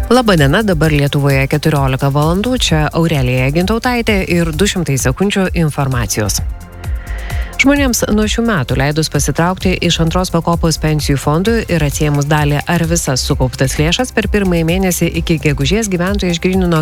Labadiena, dabar Lietuvoje 14 valandų, čia Aurelija Gintautaitė ir 200 sekundžių informacijos. Žmonėms nuo šių metų leidus pasitraukti iš antros pakopos pensijų fondų ir atsiėmus dalį ar visas sukauptas lėšas per pirmąjį mėnesį iki gegužės gyventojai išgrynino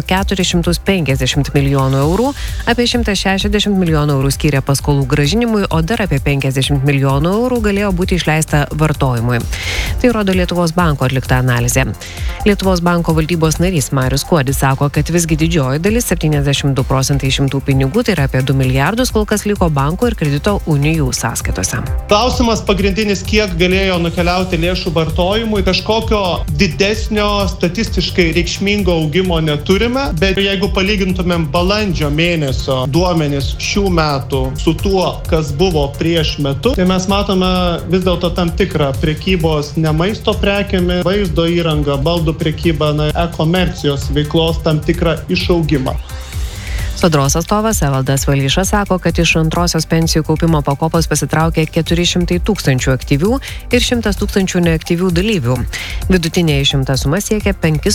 450 milijonų eurų, apie 160 milijonų eurų skyrė paskolų grąžinimui, o dar apie 50 milijonų eurų galėjo būti išleista vartojimui. Tai rodo Lietuvos banko atlikta analizė. Lietuvos banko valdybos narys Marius Kuodis sako, kad visgi didžioji dalis 72% išimtų pinigų, tai yra apie 2 milijardus, kol kas liko banko ir kredito unijų sąskaitose. Klausimas pagrindinis, kiek galėjo nukeliauti lėšų vartojimui, kažkokio didesnio statistiškai reikšmingo augimo neturime, bet jeigu palygintumėm balandžio mėnesio duomenis šių metų su tuo, kas buvo prieš metus, tai mes matome vis dėlto tam tikrą prekybos ne maisto prekėmis, vaizdo įranga, baldų prekybą, e-komercijos veiklos tam tikrą išaugimą. Sodros atstovas Evaldas Valyšas sako, kad iš antrosios pensijų kaupimo pakopos pasitraukė 400 tūkstančių aktyvių ir 100 tūkstančių neaktyvių dalyvių. Vidutinė išimta suma siekia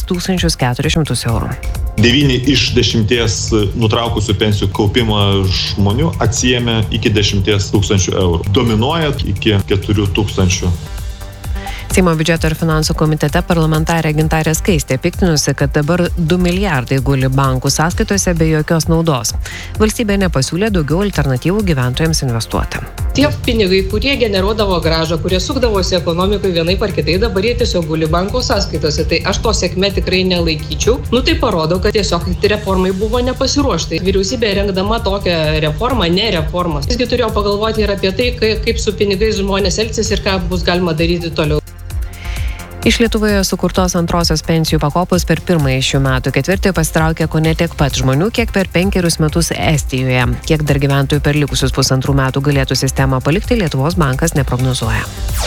5400 eurų. 9 iš 10 nutraukusių pensijų kaupimą žmonių atsiėmė iki 10 tūkstančių eurų. Dominuoja iki 4 tūkstančių. Seimo biudžeto ir finansų komitete parlamentarė Gintarė Skaistė piktinusi, kad dabar 2 milijardai guli bankų sąskaitose be jokios naudos. Valstybė nepasiūlė daugiau alternatyvų gyventojams investuoti. Tie pinigai, kurie generuodavo grąžą, kurie sukdavosi ekonomikai vienaip ar kitai, dabar jie tiesiog guli bankų sąskaitose. Tai aš to sėkme tikrai nelaikyčiau. Tai parodo, kad tiesiog reformai buvo nepasiruošta. Vyriausybė rengdama tokią reformą, ne reformas. Visgi turėjo pagalvoti ir apie tai, kaip su pinigais žmonės elgsis ir ką bus galima daryti toliau. Iš Lietuvoje sukurtos antrosios pensijų pakopos per pirmąjį šių metų ketvirtį pasitraukė kone tiek pat žmonių, kiek per 5 metus Estijoje. Kiek dar gyventojų per likusius 1,5 metų galėtų sistemą palikti, Lietuvos bankas neprognozuoja.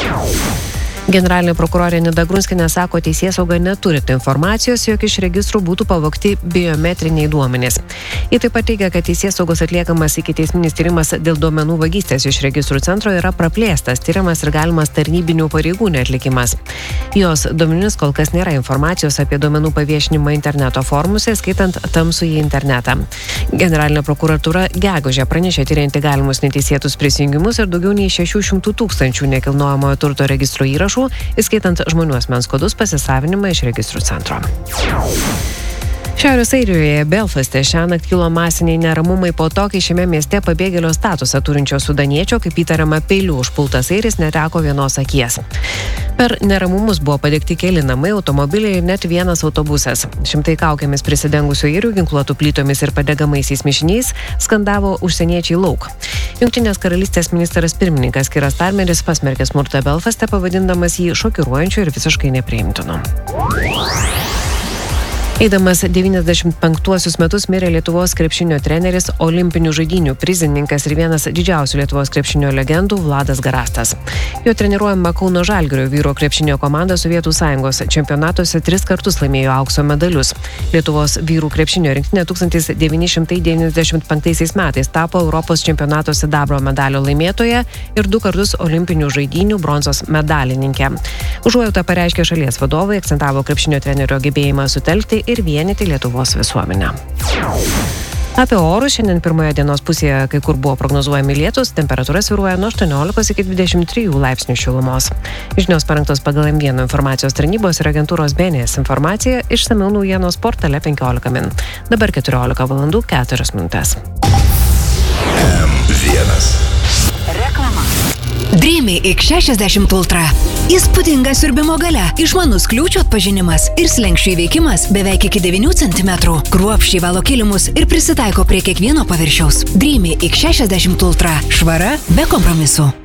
Generalinė prokurorė Nida Grunskienė sako, teisėsauga neturite informacijos, jog iš registrų būtų pavogti biometriniai duomenys. Ji taip pat teigia, kad teisėsaugos atliekamas ikiteisminis tyrimas dėl duomenų vagystės iš registrų centro yra praplėstas, tyriamas ir galimas tarnybinių pareigų neatlikimas. Jos duomenimis kol kas nėra informacijos apie duomenų paviešinimą interneto forumuose, skaitant tamsųjį internetą. Generalinė prokuratūra gegužę pranešė tyrianti galimus neteisėtus prisijungimus ir daugiau nei 600 tūkstančių nekilnojamojo turto registro įrašų, įskaitant žmonių asmens kodus pasisavinimą iš registrų centro. Šiaurės Airijoje Belfaste šiąnakt kilo masiniai neramumai po to, kai šiame mieste pabėgėlio statusą turinčio sudaniečio, kaip įtariama, peiliu užpultas airis neteko vienos akies. Per neramumus buvo padegti keli namai, automobiliai ir net vienas autobusas. Šimtai kaukėmis prisidengusių airių ginkluotų plytomis ir padegamaisiais mišiniais skandavo užsieniečiai lauk. Jungtinės karalystės ministras pirmininkas Kiras Starmeris pasmerkė smurtą Belfaste, pavadindamas jį šokiruojančiu ir visiškai nepriimtinu. Eidamas 95 metus mirė Lietuvos krepšinio treneris, olimpinių žaidynių prizininkas ir vienas didžiausių Lietuvos krepšinio legendų Vladas Garastas. Jo treniruojama Kauno Žalgirio vyro krepšinio komanda Sovietų Sąjungos čempionatuose 3 kartus laimėjo aukso medalius. Lietuvos vyrų krepšinio rinktinė 1995 metais tapo Europos čempionato sidabro medalio laimėtoja ir 2 kartus olimpinių žaidynių bronzos medalininkė. Užuojautą pareiškė šalies vadovai, akcentavo krepšinio trenerio gebėjimą sutelkti ir vienyti Lietuvos visuomenę. Apie orus šiandien pirmoje dienos pusėje kai kur buvo prognozuojami lietus, temperatūra svyruoja nuo 18 iki 23 laipsnių šilumos. Žinios parengtos pagal M1 informacijos tarnybos ir agentūros BNS informacija, išsamiau naujienos portale 15 min. Dabar 14 valandų 4 minutės. M1. Reklama. Dreamy X60 Ultra. Įspūdinga siurbimo galia, išmanus kliūčių atpažinimas ir slenkščių įveikimas beveik iki 9 cm. Kruopščiai valo kilimus ir prisitaiko prie kiekvieno paviršiaus. Dreamy X60 Ultra. Švara be kompromisų.